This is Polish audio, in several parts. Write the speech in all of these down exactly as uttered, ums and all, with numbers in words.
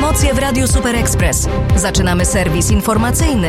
Emocje w Radiu Super Express. Zaczynamy serwis informacyjny.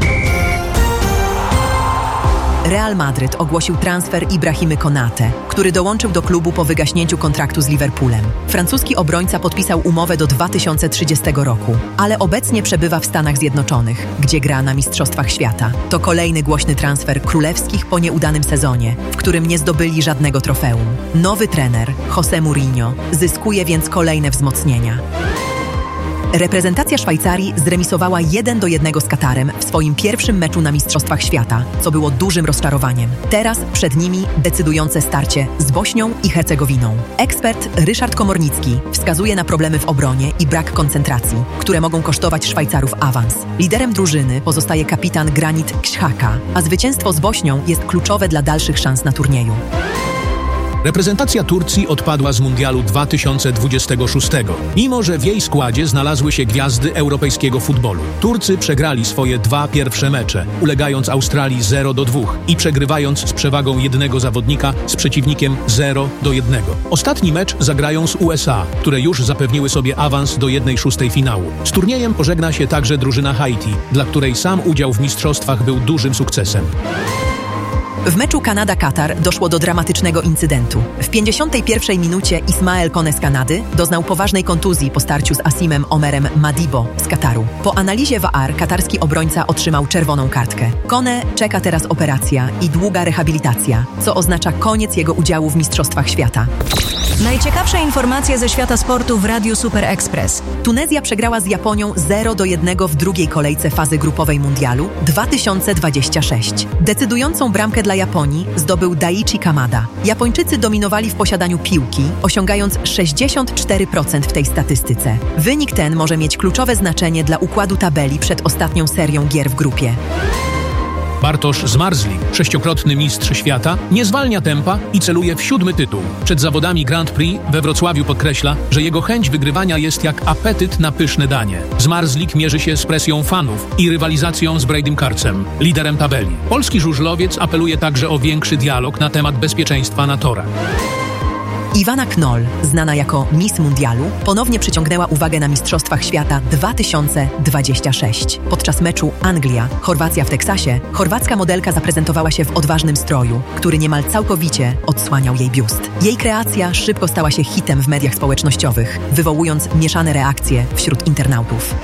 Real Madryt ogłosił transfer Ibrahimy Konate, który dołączył do klubu po wygaśnięciu kontraktu z Liverpoolem. Francuski obrońca podpisał umowę do dwa tysiące trzydziestego roku, ale obecnie przebywa w Stanach Zjednoczonych, gdzie gra na Mistrzostwach Świata. To kolejny głośny transfer królewskich po nieudanym sezonie, w którym nie zdobyli żadnego trofeum. Nowy trener, José Mourinho, zyskuje więc kolejne wzmocnienia. Reprezentacja Szwajcarii zremisowała jeden do jednego z Katarem w swoim pierwszym meczu na Mistrzostwach Świata, co było dużym rozczarowaniem. Teraz przed nimi decydujące starcie z Bośnią i Hercegowiną. Ekspert Ryszard Komornicki wskazuje na problemy w obronie i brak koncentracji, które mogą kosztować Szwajcarów awans. Liderem drużyny pozostaje kapitan Granit Xhaka, a zwycięstwo z Bośnią jest kluczowe dla dalszych szans na turnieju. Reprezentacja Turcji odpadła z mundialu dwa tysiące dwudziestego szóstego, mimo że w jej składzie znalazły się gwiazdy europejskiego futbolu. Turcy przegrali swoje dwa pierwsze mecze, ulegając Australii zero do dwóch i przegrywając z przewagą jednego zawodnika z przeciwnikiem zero do jednego. Ostatni mecz zagrają z U S A, które już zapewniły sobie awans do jednej szóstej finału. Z turniejem pożegna się także drużyna Haiti, dla której sam udział w mistrzostwach był dużym sukcesem. W meczu Kanada-Katar doszło do dramatycznego incydentu. W pięćdziesiątej pierwszej minucie Ismael Kone z Kanady doznał poważnej kontuzji po starciu z Asimem Omerem Madibo z Kataru. Po analizie V A R katarski obrońca otrzymał czerwoną kartkę. Kone czeka teraz operacja i długa rehabilitacja, co oznacza koniec jego udziału w Mistrzostwach Świata. Najciekawsze informacje ze świata sportu w Radiu Super Express. Tunezja przegrała z Japonią zero do jednego w drugiej kolejce fazy grupowej mundialu dwa tysiące dwudziestego szóstego. Decydującą bramkę dla Japonii zdobył Daichi Kamada. Japończycy dominowali w posiadaniu piłki, osiągając sześćdziesiąt cztery procent w tej statystyce. Wynik ten może mieć kluczowe znaczenie dla układu tabeli przed ostatnią serią gier w grupie. Bartosz Zmarzlik, sześciokrotny mistrz świata, nie zwalnia tempa i celuje w siódmy tytuł. Przed zawodami Grand Prix we Wrocławiu podkreśla, że jego chęć wygrywania jest jak apetyt na pyszne danie. Zmarzlik mierzy się z presją fanów i rywalizacją z Bradym Karcem, liderem tabeli. Polski żużlowiec apeluje także o większy dialog na temat bezpieczeństwa na torach. Iwana Knoll, znana jako Miss Mundialu, ponownie przyciągnęła uwagę na Mistrzostwach Świata dwa tysiące dwudziestego szóstego. Podczas meczu Anglia-Chorwacja w Teksasie, chorwacka modelka zaprezentowała się w odważnym stroju, który niemal całkowicie odsłaniał jej biust. Jej kreacja szybko stała się hitem w mediach społecznościowych, wywołując mieszane reakcje wśród internautów.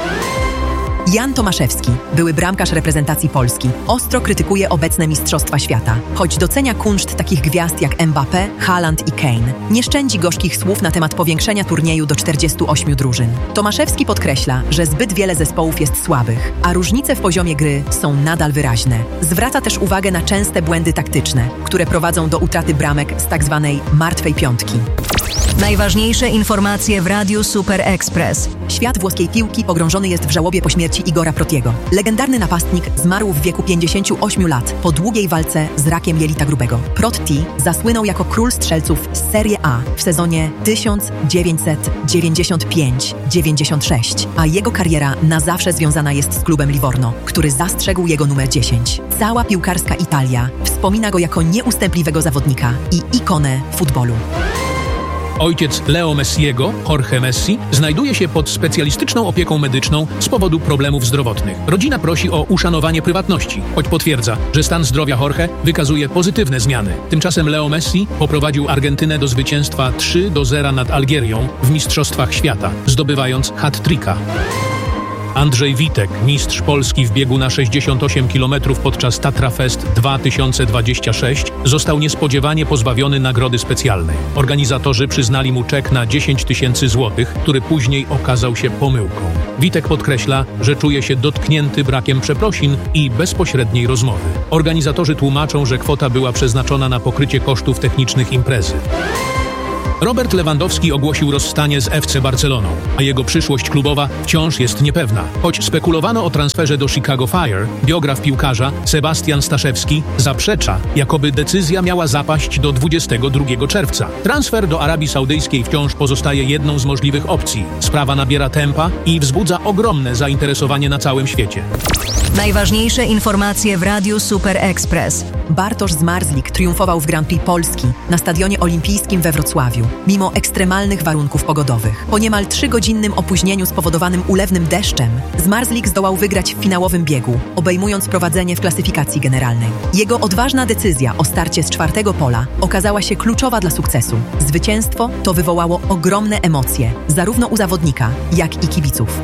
Jan Tomaszewski, były bramkarz reprezentacji Polski, ostro krytykuje obecne Mistrzostwa Świata. Choć docenia kunszt takich gwiazd jak Mbappé, Haaland i Kane, nie szczędzi gorzkich słów na temat powiększenia turnieju do czterdziestu ośmiu drużyn. Tomaszewski podkreśla, że zbyt wiele zespołów jest słabych, a różnice w poziomie gry są nadal wyraźne. Zwraca też uwagę na częste błędy taktyczne, które prowadzą do utraty bramek z tak zwanej martwej piątki. Najważniejsze informacje w Radiu Super Express. Świat włoskiej piłki pogrążony jest w żałobie po śmierci Igora Protiego. Legendarny napastnik zmarł w wieku pięćdziesięciu ośmiu lat po długiej walce z rakiem jelita grubego. Proti zasłynął jako król strzelców z Serie A w sezonie tysiąc dziewięćset dziewięćdziesiąt pięć dziewięćdziesiąt sześć, a jego kariera na zawsze związana jest z klubem Livorno, który zastrzegł jego numer dziesięć. Cała piłkarska Italia wspomina go jako nieustępliwego zawodnika i ikonę futbolu. Ojciec Leo Messiego, Jorge Messi, znajduje się pod specjalistyczną opieką medyczną z powodu problemów zdrowotnych. Rodzina prosi o uszanowanie prywatności, choć potwierdza, że stan zdrowia Jorge wykazuje pozytywne zmiany. Tymczasem Leo Messi poprowadził Argentynę do zwycięstwa trzy do zera nad Algierią w Mistrzostwach Świata, zdobywając hat-tricka. Andrzej Witek, mistrz Polski w biegu na sześćdziesiąt osiem kilometrów podczas Tatra Fest dwa tysiące dwudziestego szóstego, został niespodziewanie pozbawiony nagrody specjalnej. Organizatorzy przyznali mu czek na dziesięć tysięcy złotych, który później okazał się pomyłką. Witek podkreśla, że czuje się dotknięty brakiem przeprosin i bezpośredniej rozmowy. Organizatorzy tłumaczą, że kwota była przeznaczona na pokrycie kosztów technicznych imprezy. Robert Lewandowski ogłosił rozstanie z F C Barceloną, a jego przyszłość klubowa wciąż jest niepewna. Choć spekulowano o transferze do Chicago Fire, biograf piłkarza Sebastian Staszewski zaprzecza, jakoby decyzja miała zapaść do dwudziestego drugiego czerwca. Transfer do Arabii Saudyjskiej wciąż pozostaje jedną z możliwych opcji. Sprawa nabiera tempa i wzbudza ogromne zainteresowanie na całym świecie. Najważniejsze informacje w Radiu Super Express. Bartosz Zmarzlik triumfował w Grand Prix Polski na Stadionie Olimpijskim we Wrocławiu, mimo ekstremalnych warunków pogodowych. Po niemal trzygodzinnym opóźnieniu spowodowanym ulewnym deszczem, Zmarzlik zdołał wygrać w finałowym biegu, obejmując prowadzenie w klasyfikacji generalnej. Jego odważna decyzja o starcie z czwartego pola okazała się kluczowa dla sukcesu. Zwycięstwo to wywołało ogromne emocje, zarówno u zawodnika, jak i kibiców.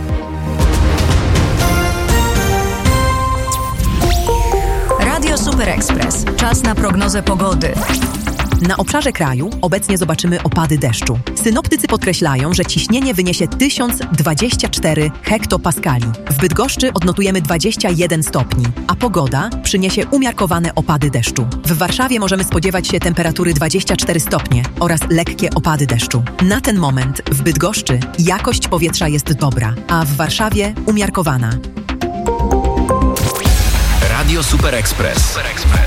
Radio Super Express. Czas na prognozę pogody. Na obszarze kraju obecnie zobaczymy opady deszczu. Synoptycy podkreślają, że ciśnienie wyniesie tysiąc dwadzieścia cztery hektopaskali. W Bydgoszczy odnotujemy dwadzieścia jeden stopni, a pogoda przyniesie umiarkowane opady deszczu. W Warszawie możemy spodziewać się temperatury dwadzieścia cztery stopnie oraz lekkie opady deszczu. Na ten moment w Bydgoszczy jakość powietrza jest dobra, a w Warszawie umiarkowana. Radio Super Express.